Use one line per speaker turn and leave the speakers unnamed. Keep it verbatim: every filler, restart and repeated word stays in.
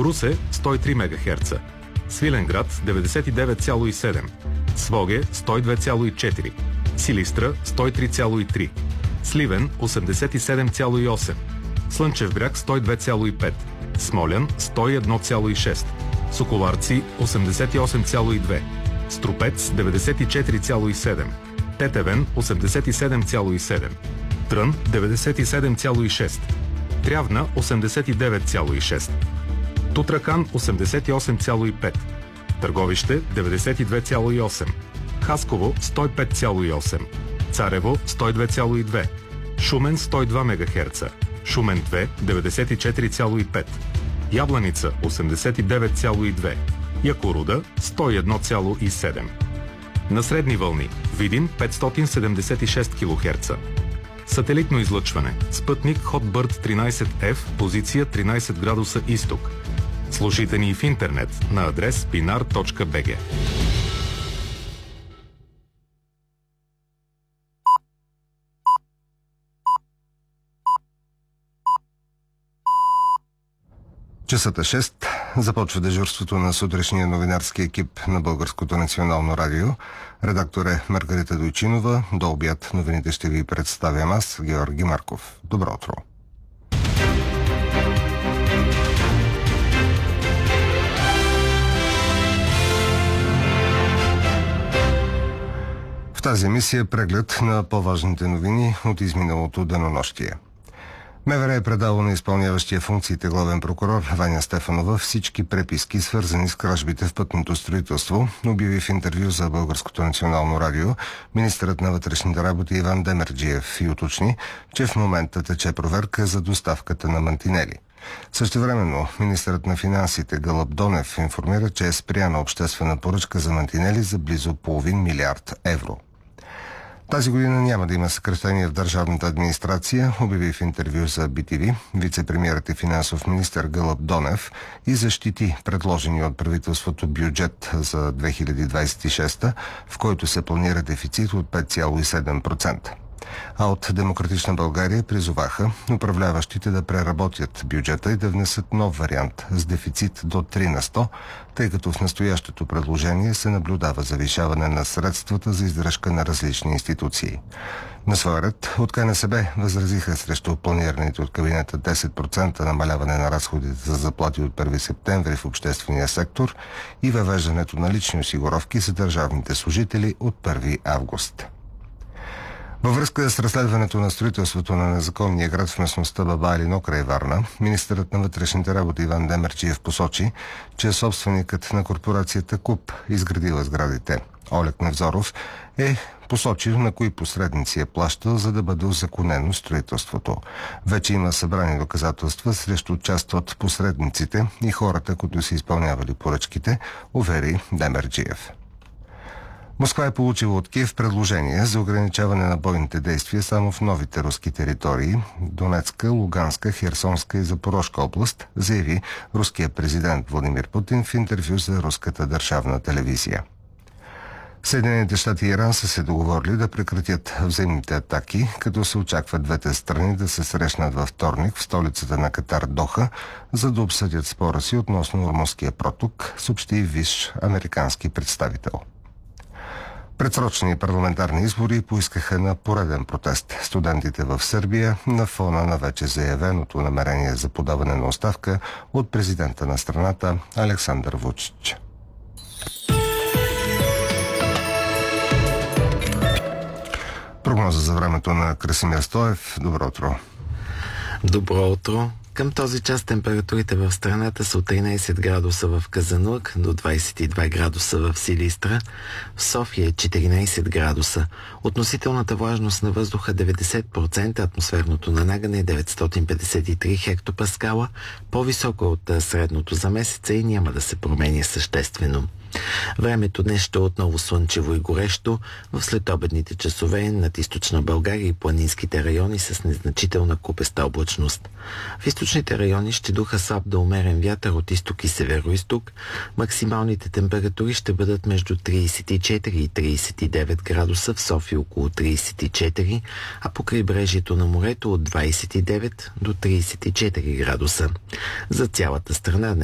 Русе сто и три мегахерца, Свиленград деветдесет и девет цяло и седем, Своге сто и две цяло и четири, Силистра сто и три цяло и три, Сливен осемдесет и седем цяло и осем, Слънчев бряг сто и две цяло и пет, Смолян сто и едно цяло и шест, Соколарци осемдесет и осем цяло и две, Струпец деветдесет и четири цяло и седем, Тетевен осемдесет и седем цяло и седем, Трън деветдесет и седем цяло и шест, Трявна осемдесет и девет цяло и шест, Тутракан осемдесет и осем цяло и пет, Търговище деветдесет и две цяло и осем, Хасково сто и пет цяло и осем, Царево сто и две цяло и две, Шумен сто и два мегахерца, Шумен две деветдесет и четири цяло и пет, Ябланица осемдесет и девет цяло и две, Якоруда сто и едно цяло и седем. На средни вълни Видин петстотин седемдесет и шест килохерца. Сателитно излъчване. Спътник Hotbird тринайсет еф, позиция тринайсет градуса изток. Слушайте ни в интернет на адрес биnar точка би джи.
Часът е шест. Започва дежурството на сутрешния новинарски екип на Българското национално радио. Редактор е Маргарита Дойчинова. До обяд новините ще ви представям аз, Георги Марков. Добро утро! В тази емисия преглед на по-важните новини от изминалото денонощие. МВР е предало на изпълняващия функциите главен прокурор Ваня Стефанова всички преписки, свързани с кражбите в пътното строителство, обяви в интервю за Българското национално радио министърът на вътрешните работи Иван Демерджиев и уточни, че в момента тече проверка за доставката на мантинели. Същевременно министърът на финансите Гълъб Донев информира, че е спряна обществена поръчка за мантинели за близо половин милиард евро. Тази година няма да има съкращение в държавната администрация, обяви в интервю за би ти ви вице-премиерът и финансов министър Гълъб Донев и защити предложения от правителството бюджет за две хиляди двадесет и шеста, в който се планира дефицит от пет цяло и седем процента. А от Демократична България призоваха управляващите да преработят бюджета и да внесат нов вариант с дефицит до три на сто, тъй като в настоящото предложение се наблюдава завишаване на средствата за издръжка на различни институции. На своя ред от ка ен ес бе възразиха срещу планираните от кабинета десет процента намаляване на разходите за заплати от първи септември в обществения сектор и въвеждането на лични осигуровки за държавните служители от първи август. Във връзка с разследването на строителството на незаконния град в местността Баба Елино край Варна, министърът на вътрешните работи Иван Демерджиев посочи, че собственикът на корпорацията КУП изградила сградите. Олег Невзоров е посочил на кои посредници е плащал, за да бъде узаконено строителството. Вече има събрани доказателства срещу част от посредниците и хората, които са изпълнявали поръчките, увери Демерджиев. Москва е получила от Киев предложение за ограничаване на бойните действия само в новите руски територии – Донецка, Луганска, Херсонска и Запорожка област, заяви руският президент Владимир Путин в интервю за руската държавна телевизия. Съединените щати и Иран са се договорили да прекратят взаимните атаки, като се очакват двете страни да се срещнат във вторник в столицата на Катар Доха, за да обсъдят спора си относно Ормузския проток, съобщи висш американски представител. Предсрочни парламентарни избори поискаха на пореден протест студентите в Сърбия на фона на вече заявеното намерение за подаване на оставка от президента на страната Александър Вучич. Прогноза за времето на Красимир Стоев. Добро утро.
Добро утро. Към този час температурите в страната са от тринайсет градуса в Казанлък до двайсет и два градуса в Силистра, в София е четиринайсет градуса. Относителната влажност на въздуха деветдесет процента, атмосферното налагане е деветстотин петдесет и три хектопаскала, по-високо от средното за месеца и няма да се променя съществено. Времето днес ще е отново слънчево и горещо в следобедните часове над източна България и планинските райони с незначителна купеста облачност. В източните райони ще духа слаб до умерен вятър от изток и северо-изток. Максималните температури ще бъдат между трийсет и четири и трийсет и девет градуса, в София около трийсет и четири, а по крайбрежието на морето от двайсет и девет до трийсет и четири градуса. За цялата страна